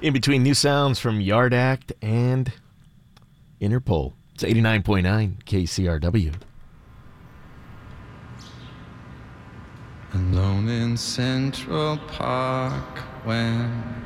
In between new sounds from Yard Act and Interpol. It's 89.9 KCRW. Alone in Central Park when